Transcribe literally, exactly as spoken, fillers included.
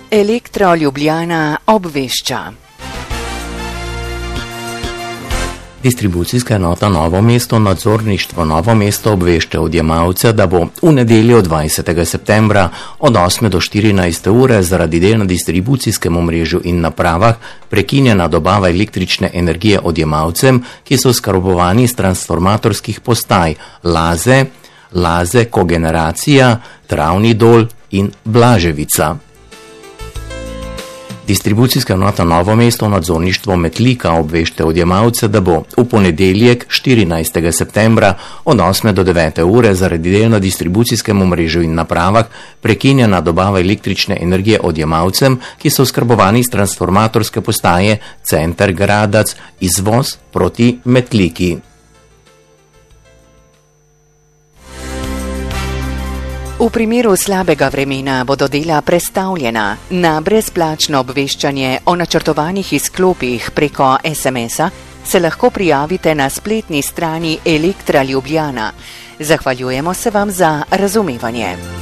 Elektro Ljubljana obvešča. Distribucijska enota Novo mesto nadzorništvo Novo mesto obvešča odjemalce, da bo v nedeljo dvajsetega septembra od osme do štirinajste ure zaradi del na distribucijskem omrežju in napravah prekinjena dobava električne energije odjemalcem, ki so oskrbovani iz transformatorskih postaj Laze, Laze Kogeneracija, Travni dol in Blaževica. Distribucijska enota Novo mesto nadzorništvo Metlika obvešča odjemalce, da bo v ponedeljek štirinajstega septembra od osme do devete ure zaradi del na distribucijskem omrežju in napravah prekinjena dobava električne energije odjemalcem, ki so oskrbovani iz transformatorske postaje Center Gradac, izvoz proti Metliki. V primeru slabega vremena bodo dela prestavljena. Na brezplačno obveščanje o načrtovanih izklopih preko es em es-a se lahko prijavite na spletni strani Elektra Ljubljana. Zahvaljujemo se vam za razumevanje.